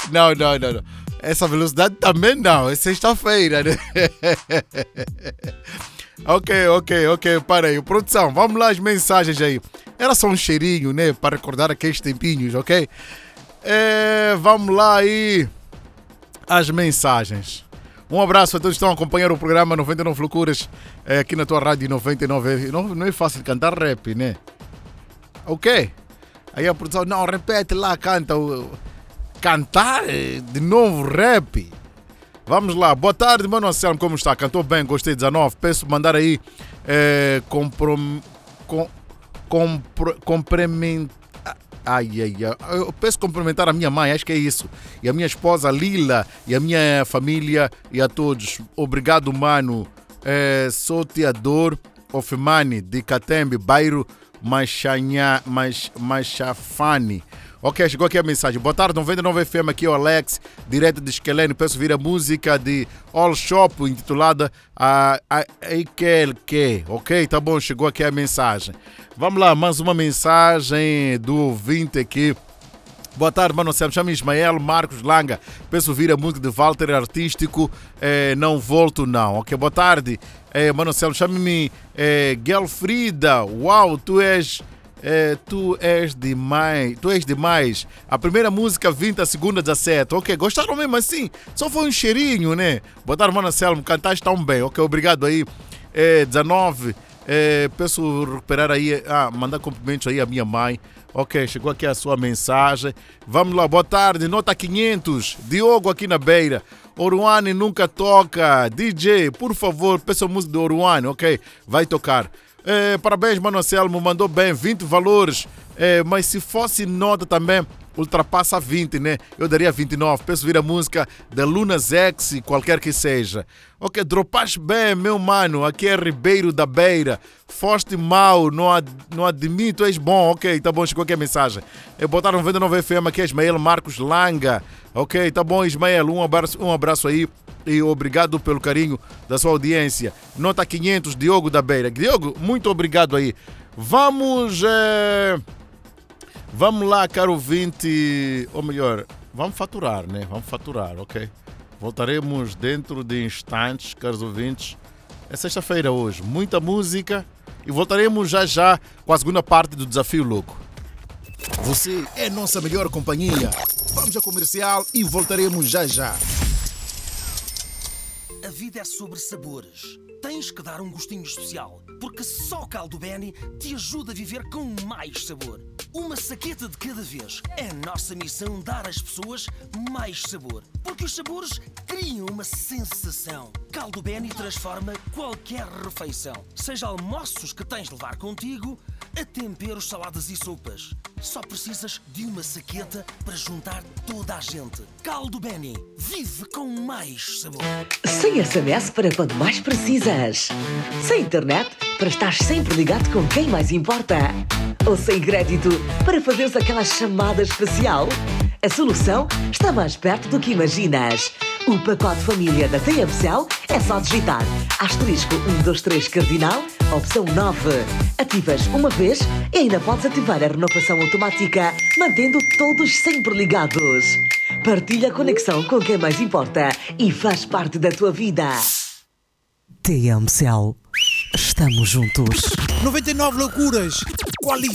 Não. Essa velocidade também não. É sexta-feira, né? Ok. Para aí. Produção, vamos lá as mensagens aí. Era só um cheirinho, né? Para recordar aqueles tempinhos, ok? Vamos lá aí. As mensagens. Um abraço a todos que estão a acompanhar o programa 99 Loucuras aqui na tua rádio 99. Não é fácil cantar rap, né? Ok. Aí a produção, não, repete lá, canta. Cantar de novo rap. Vamos lá. Boa tarde, mano Anselmo, como está? Cantou bem, gostei, 19. Peço mandar aí eu peço cumprimentar a minha mãe, acho que é isso. E a minha esposa Lila e a minha família e a todos. Obrigado, mano. Sou Teador Ofimani de Catembe, bairro Machafane. Ok, chegou aqui a mensagem. Boa tarde, 99 FM, aqui é o Alex, direto de Esquelene. Peço ouvir a música de All Shop, intitulada Eikelke. Ok, tá bom, chegou aqui a mensagem. Vamos lá, mais uma mensagem do ouvinte aqui. Boa tarde, mano, chamo-me Ismael Marcos Langa. Peço ouvir a música de Walter Artístico, Não Volto Não. Ok, boa tarde, mano, chamo-me Gelfrida. Uau, tu és demais. A primeira música 20, a segunda 17. Ok, gostaram mesmo assim? Só foi um cheirinho, né? Boa tarde, mano Anselmo, cantaste tão bem. Ok, obrigado aí. 19. Peço recuperar aí, mandar cumprimentos aí à minha mãe. Ok, chegou aqui a sua mensagem. Vamos lá, boa tarde, nota 500. Diogo aqui na beira. Oruane nunca toca. DJ, por favor, peça a música do Oruane. Ok, vai tocar. Parabéns, mano Anselmo, mandou bem, 20 valores, mas se fosse nota também ultrapassa 20, né? Eu daria 29. Peço ouvir a música da Luna Zex, qualquer que seja. Ok, dropaste bem, meu mano, aqui é Ribeiro da Beira. Foste mal, não admito, és bom. Ok, tá bom, chegou aqui a mensagem. Botaram 99 FM, aqui é Ismael Marcos Langa. Ok, tá bom, Ismael, um abraço aí. E obrigado pelo carinho da sua audiência. Nota 500, Diogo da Beira. Diogo, muito obrigado aí. Vamos lá, caro ouvinte. Ou melhor, vamos faturar, né? Vamos faturar, ok? Voltaremos dentro de instantes, caros ouvintes. É sexta-feira hoje. Muita música. E voltaremos já com a segunda parte do Desafio Louco. Você é nossa melhor companhia. Vamos ao comercial e voltaremos já. A vida é sobre sabores. Tens que dar um gostinho especial, porque só Caldo Benny te ajuda a viver com mais sabor. Uma saqueta de cada vez. É nossa missão dar às pessoas mais sabor, porque os sabores criam uma sensação. Caldo Benny transforma qualquer refeição, seja almoços que tens de levar contigo, a temperos, saladas e sopas. Só precisas de uma saqueta para juntar toda a gente. Caldo Benny, vive com mais sabor. Sem SMS para quando mais precisas. Sem internet para estar sempre ligado com quem mais importa. Ou sem crédito para fazeres aquela chamada especial. A solução está mais perto do que imaginas. O pacote família da TMCL é só digitar *123 cardinal, opção 9. Ativas uma vez e ainda podes ativar a renovação automática, mantendo todos sempre ligados. Partilha a conexão com quem mais importa e faz parte da tua vida. TMCL. Estamos juntos. 99 Loucuras. Qualidade.